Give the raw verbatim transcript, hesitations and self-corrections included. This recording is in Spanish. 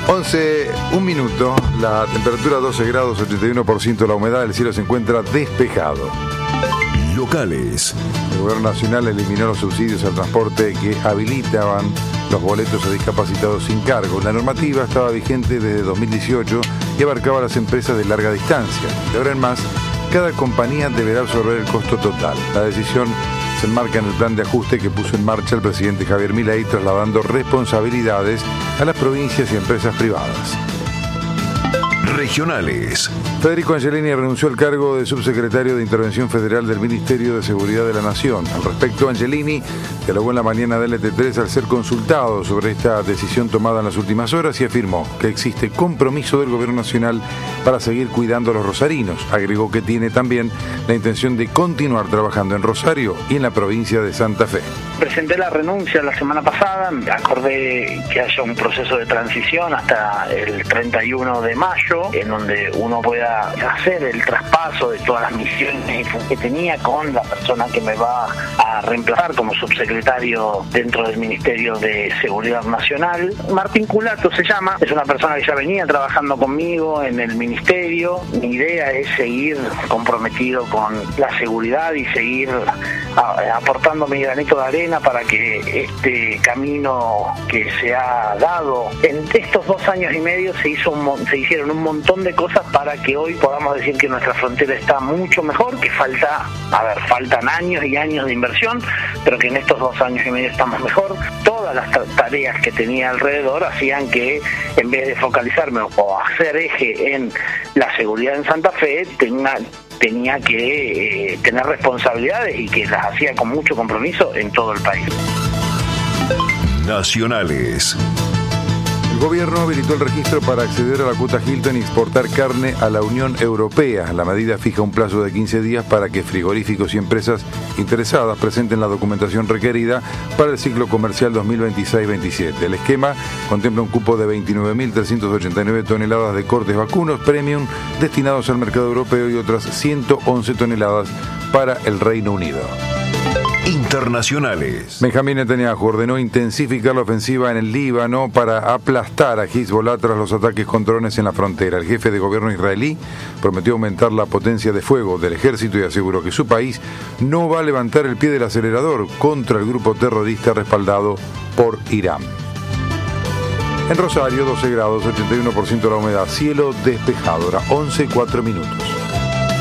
once, un minuto, la temperatura doce grados, ochenta y uno por ciento la humedad, el cielo se encuentra despejado. Locales. El Gobierno Nacional eliminó los subsidios al transporte que habilitaban los boletos a discapacitados sin cargo. La normativa estaba vigente desde dos mil dieciocho y abarcaba a las empresas de larga distancia. De ahora en más, cada compañía deberá absorber el costo total. La decisión se enmarca en el plan de ajuste que puso en marcha el presidente Javier Milei, trasladando responsabilidades a las provincias y empresas privadas. Regionales. Federico Angelini renunció al cargo de subsecretario de Intervención Federal del Ministerio de Seguridad de la Nación. Al respecto, Angelini dialogó en la mañana de L T tres al ser consultado sobre esta decisión tomada en las últimas horas y afirmó que existe compromiso del Gobierno Nacional para seguir cuidando a los rosarinos. Agregó que tiene también la intención de continuar trabajando en Rosario y en la provincia de Santa Fe. Presenté la renuncia la semana pasada, acordé que haya un proceso de transición hasta el treinta y uno de mayo, en donde uno pueda hacer el traspaso de todas las misiones que tenía con la persona que me va a reemplazar como subsecretario dentro del Ministerio de Seguridad Nacional. Martín Culato se llama, es una persona que ya venía trabajando conmigo en el Ministerio. Mi idea es seguir comprometido con la seguridad y seguir aportando mi granito de arena para que este camino que se ha dado en estos dos años y medio se hizo un, se hicieron un montón de cosas para que hoy podamos decir que nuestra frontera está mucho mejor, que falta, a ver, faltan años y años de inversión, pero que en estos dos años y medio estamos mejor. Todas las tareas que tenía alrededor hacían que, en vez de focalizarme o hacer eje en la seguridad en Santa Fe, tenga tenía que eh, tener responsabilidades y que las hacía con mucho compromiso en todo el país. Nacionales. El gobierno habilitó el registro para acceder a la cuota Hilton y exportar carne a la Unión Europea. La medida fija un plazo de quince días para que frigoríficos y empresas interesadas presenten la documentación requerida para el ciclo comercial dos mil veintiséis veintisiete. El esquema contempla un cupo de veintinueve mil trescientas ochenta y nueve toneladas de cortes vacunos premium destinados al mercado europeo y otras ciento once toneladas para el Reino Unido. Internacionales. Benjamín Netanyahu ordenó intensificar la ofensiva en el Líbano para aplastar a Hezbollah tras los ataques con drones en la frontera. El jefe de gobierno israelí prometió aumentar la potencia de fuego del ejército y aseguró que su país no va a levantar el pie del acelerador contra el grupo terrorista respaldado por Irán. En Rosario, doce grados, ochenta y uno por ciento la humedad, cielo despejado, ahora once, cuatro minutos.